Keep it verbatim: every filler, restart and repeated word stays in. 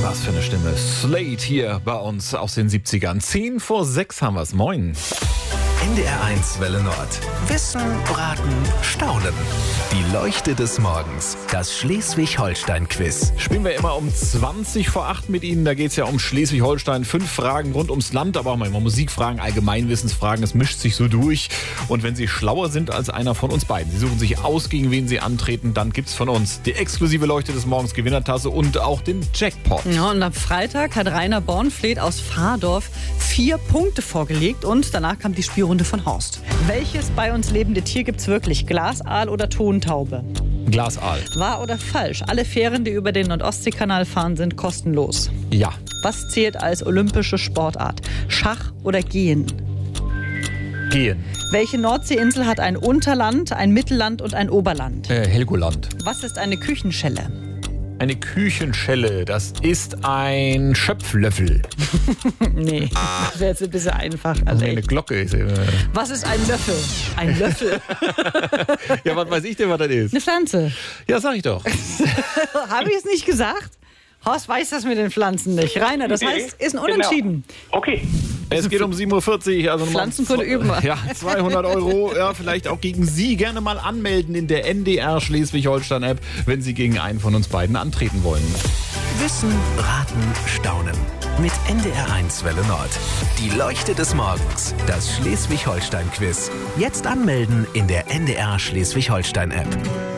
Was für eine Stimme. Slade hier bei uns aus den siebzigern. Zehn vor sechs haben wir es. Moin. N D R eins Welle Nord. Wissen, Raten, Staunen. Die Leuchte des Morgens. Das Schleswig-Holstein-Quiz. Spielen wir immer um zwanzig vor acht mit Ihnen. Da geht es ja um Schleswig-Holstein. Fünf Fragen rund ums Land, aber auch manchmal Musikfragen, Allgemeinwissensfragen. Es mischt sich so durch. Und wenn Sie schlauer sind als einer von uns beiden, Sie suchen sich aus, gegen wen Sie antreten, dann gibt es von uns die exklusive Leuchte des Morgens Gewinnertasse und auch den Jackpot. Ja, und am Freitag hat Rainer Bornfleet aus Fahrdorf vier Punkte vorgelegt und danach kam die Spielrunde von Horst. Welches bei uns lebende Tier gibt's wirklich? Glasaal oder Tontaube? Glasaal. Wahr oder falsch? Alle Fähren, die über den Nord-Ostsee-Kanal fahren, sind kostenlos. Ja. Was zählt als olympische Sportart? Schach oder Gehen? Gehen. Welche Nordseeinsel hat ein Unterland, ein Mittelland und ein Oberland? Äh, Helgoland. Was ist eine Küchenschelle? Eine Küchenschelle, das ist ein Schöpflöffel. Nee, das wäre jetzt ein bisschen einfach. Also Nee, eine echt. Glocke ist immer. Was ist ein Löffel? Ein Löffel? Ja, was weiß ich denn, was das ist? Eine Pflanze. Ja, sag ich doch. Habe ich es nicht gesagt? Horst weiß das mit den Pflanzen nicht. Rainer, das heißt, ist ein Unentschieden. Okay. Es geht um sieben Uhr vierzig. Also nochmal Pflanzenkunde üben wir. Ja, zweihundert Euro. Ja, vielleicht auch gegen Sie. Gerne mal anmelden in der N D R Schleswig-Holstein-App, wenn Sie gegen einen von uns beiden antreten wollen. Wissen, Raten, Staunen. Mit N D R eins Welle Nord. Die Leuchte des Morgens. Das Schleswig-Holstein-Quiz. Jetzt anmelden in der N D R Schleswig-Holstein-App.